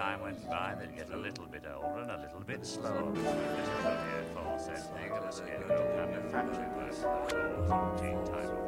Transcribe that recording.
time went by, they'd get a little bit older and a little bit slower. Mr. Clearfall said they could escape no kind of factory work, those old routine type